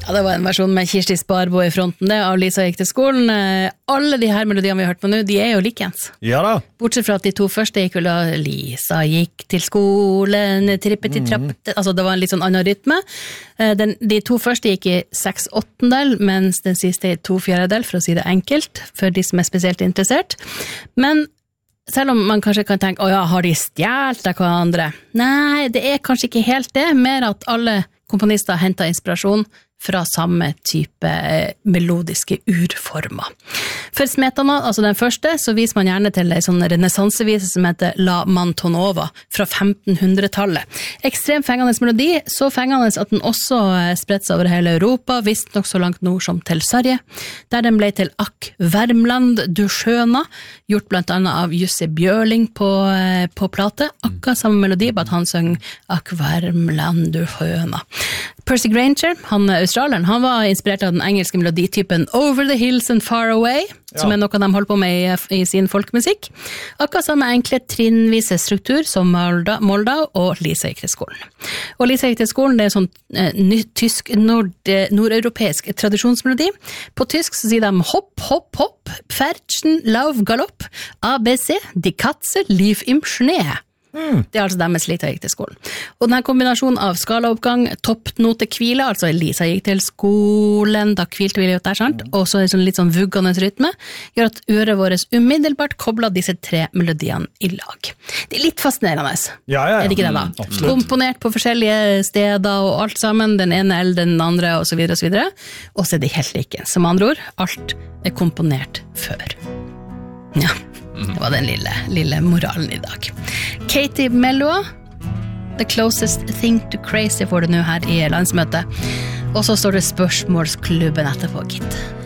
Ja, det var en versjon med Kirsti Sparbo I fronten det, av Lisa gikk til skolen. Alle de her melodiene vi har hørt på nå, de jo likens. Ja da. Bortsett fra at de to første gikk vel da Lisa gikk til skolen, trippeti-trappete, altså det var en litt sånn annen rytme. De to første gikk I 6/8, mens den siste I 2/4, for å si det enkelt, for de som spesielt interessert. Men selv om man kanskje kan tenke, ja, har de stjålet av hverandre? Nei, det kanskje ikke helt det, mer at alle komponister hentet inspirasjon fra samme type melodiske urformer. For Smetana, altså den første, så viser man gjerne til en sånn renessansevise som heter La Mantonova fra 1500-tallet. Ekstremt fengende melodi, så fengende at den også spredt seg over hele Europa, visst nok så langt nord som til Sverige, der den ble til Akk Värmland du skjøna, gjort blant annet av Jussi Bjørling på plate, akkurat samme melodi, bare at han søng Akk Värmland du skjøna. Percy Grainger, han australieren, han var inspirert av den engelske meloditypen Over the Hills and Far Away, som noe de holder på med I sin folkemusikk. Akkurat samme enkle trinnvise struktur som Molda og Lisa gikk til skolen. Og Lisa gikk til skolen, det en sånn tysk, nordeuropeisk tradisjonsmelodi. På tysk så sier de hopp, hopp, hopp, Pferdchen, lauf, galopp, ABC, die Katze, lief im Schnee. Det altså deres Lisa gikk til skolen. Og denne kombinasjonen av skalaoppgang, toppnote, hvile, altså Lisa gikk til skolen, da hvilte vi litt der, sant? Og så en litt sånn vuggende rytme, gjør at øret vårt umiddelbart kobler disse tre melodiene I lag. Det litt fascinerende. Ja. Det ikke det da? Komponert på forskjellige steder og alt sammen, den ene eller den andre, og så videre, og så videre. Og så det helt like. Som andre ord, alt komponert før. Ja. Det var den lille moralen I dag. Katie Melua, The Closest Thing to Crazy får du nå her I landsmøtet. Og så står det spørsmålsklubben etterpå, gitt.